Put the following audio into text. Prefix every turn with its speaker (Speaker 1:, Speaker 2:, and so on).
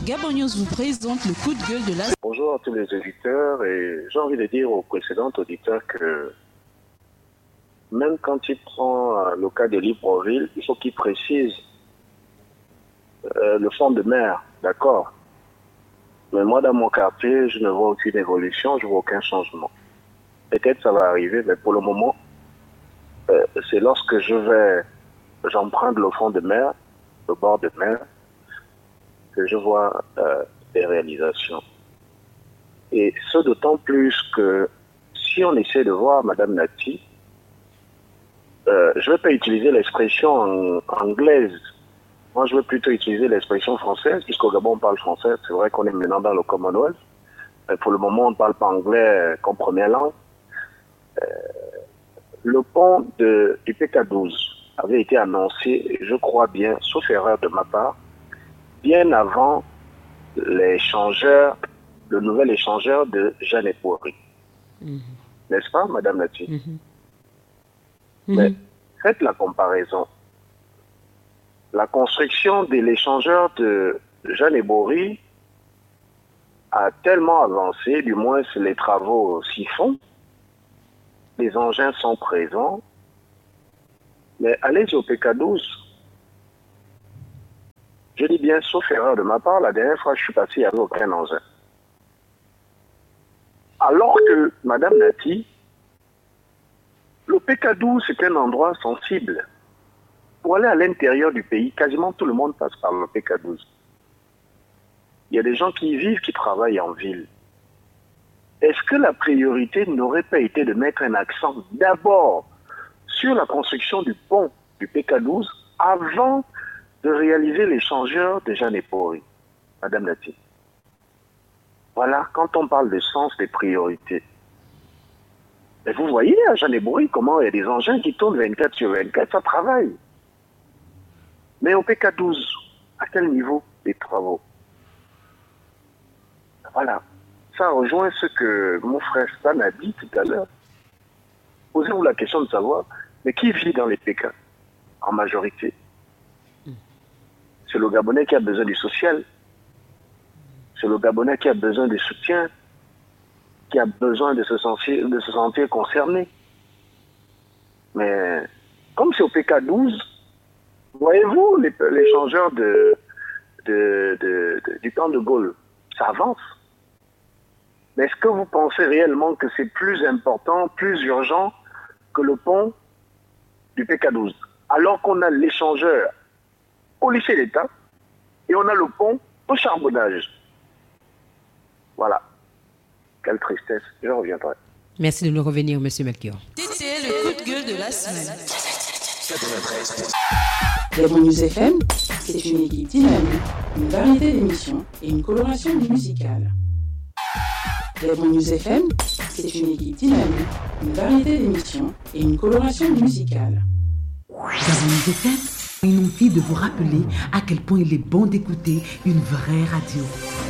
Speaker 1: Gabon News vous présente le coup de gueule de la...
Speaker 2: Bonjour à tous les auditeurs et j'ai envie de dire aux précédents auditeurs que même quand il prend le cas de Libreville, il faut qu'il précise le fond de mer, d'accord. Mais moi, dans mon quartier, je ne vois aucune évolution, je ne vois aucun changement. Peut-être ça va arriver, mais pour le moment, c'est lorsque j'emprunte le fond de mer, le bord de mer, que je vois des réalisations. Et ce d'autant plus que si on essaie de voir Madame Nati, je ne vais pas utiliser l'expression anglaise. Moi, je vais plutôt utiliser l'expression française, puisqu'au Gabon, on parle français. C'est vrai qu'on est maintenant dans le Commonwealth. Mais pour le moment, on ne parle pas anglais comme première langue. Le pont du PK12 avait été annoncé, je crois bien, sauf erreur de ma part, bien avant le nouvel échangeur de Jeanne Epoury. N'est-ce pas, Madame Nati? Mais faites la comparaison. La construction de l'échangeur de Jeanne Epoury a tellement avancé, du moins les travaux s'y font, les engins sont présents, mais allez au PK12. Je dis bien, sauf erreur de ma part, la dernière fois que je suis passé, il n'y avait aucun engin. Alors que, Madame Nati, le PK12, c'est un endroit sensible. Pour aller à l'intérieur du pays, quasiment tout le monde passe par le PK12. Il y a des gens qui y vivent, qui travaillent en ville. Est-ce que la priorité n'aurait pas été de mettre un accent d'abord sur la construction du pont du PK12 avant de réaliser l'échangeur de Jeanne Epoury, Madame Nati? Voilà, quand on parle de sens des priorités. Mais vous voyez à Jeanne Epoury comment il y a des engins qui tournent 24 sur 24, ça travaille. Mais au PK12, à quel niveau des travaux? Voilà. Ça rejoint ce que mon frère Stan a dit tout à l'heure. Posez-vous la question de savoir, mais qui vit dans les PK en majorité? C'est le Gabonais qui a besoin du social. C'est le Gabonais qui a besoin de soutien, qui a besoin de se sentir concerné. Mais comme c'est au PK12, voyez-vous l'échangeur du temps de Gaulle, ça avance. Mais est-ce que vous pensez réellement que c'est plus important, plus urgent que le pont du PK12? Alors qu'on a l'échangeur au lycée d'État et on a le pont au charbonnage. Voilà. Quelle tristesse. Je reviendrai.
Speaker 3: Merci de nous revenir, Monsieur Melchior.
Speaker 1: C'était le coup de gueule de la semaine.
Speaker 4: Gabon News FM, c'est une équipe dynamique, une variété d'émissions et une coloration musicale. Gabon News FM, c'est une équipe dynamique, une variété d'émissions et une coloration musicale.
Speaker 5: Gabon News FM, une envie de vous rappeler à quel point il est bon d'écouter une vraie radio.